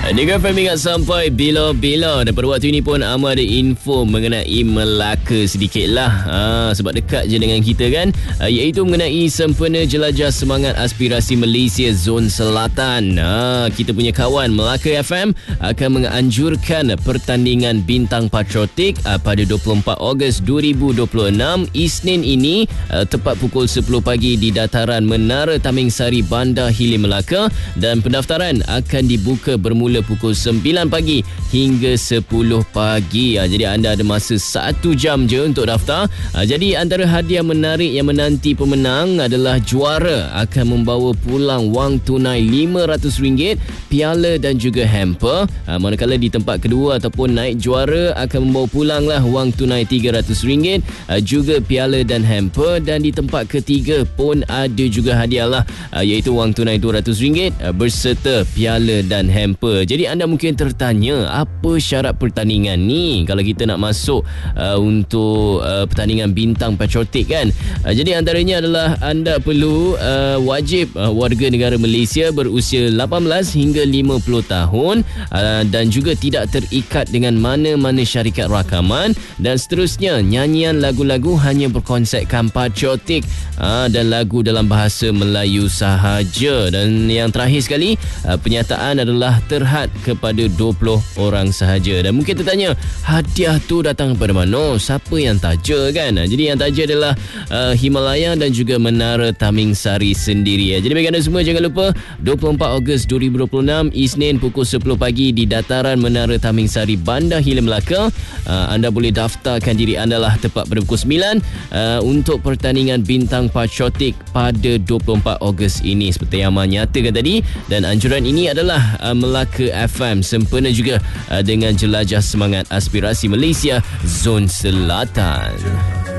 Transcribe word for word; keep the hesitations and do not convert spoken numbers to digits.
Dengar F M ingat sampai bila-bila. Dan pada waktu ini pun Amar ada info mengenai Melaka sedikit lah. Ha, sebab dekat je dengan kita kan. Ha, iaitu mengenai sempena jelajah semangat aspirasi Malaysia Zon Selatan. Ha, kita punya kawan Melaka F M akan menganjurkan pertandingan bintang patriotik ha, pada dua puluh empat Ogos dua ribu dua puluh enam Isnin ini ha, tepat pukul sepuluh pagi di dataran Menara Taming Sari, Bandar Hilir, Melaka. Dan pendaftaran akan dibuka bermula pukul sembilan pagi hingga sepuluh pagi. Ha, jadi anda ada masa satu jam je untuk daftar. Ha, jadi antara hadiah menarik yang menanti pemenang adalah juara akan membawa pulang wang tunai lima ratus ringgit, piala dan juga hamper. Ha, manakala di tempat kedua ataupun naik juara akan membawa pulanglah wang tunai tiga ratus ringgit, ha, juga piala dan hamper. Dan di tempat ketiga pun ada juga hadiah lah, ha, iaitu wang tunai dua ratus ringgit ha, berserta piala dan hamper. Jadi anda mungkin tertanya, apa syarat pertandingan ni kalau kita nak masuk uh, untuk uh, pertandingan bintang patriotik kan? Uh, jadi antaranya adalah anda perlu uh, wajib uh, warga negara Malaysia berusia lapan belas hingga lima puluh tahun uh, dan juga tidak terikat dengan mana-mana syarikat rakaman. Dan seterusnya, nyanyian lagu-lagu hanya berkonsepkan patriotik uh, dan lagu dalam bahasa Melayu sahaja. Dan yang terakhir sekali, uh, penyataan adalah terhad kepada dua puluh orang sahaja. Dan mungkin tertanya, hadiah tu datang pada mana? Siapa yang taja kan? Jadi yang taja adalah uh, Himalaya dan juga Menara Taming Sari sendiri. Jadi bagi anda semua, jangan lupa dua puluh empat Ogos dua ribu dua puluh enam Isnin pukul sepuluh pagi di dataran Menara Taming Sari, Bandar Hilir, Melaka. uh, Anda boleh daftarkan diri anda lah tepat pada pukul sembilan uh, untuk pertandingan bintang patriotik pada dua puluh empat Ogos ini, seperti yang Amar nyatakan tadi. Dan anjuran ini adalah uh, Melaka F M sempena juga uh, dengan jelajah semangat aspirasi Malaysia Zon Selatan.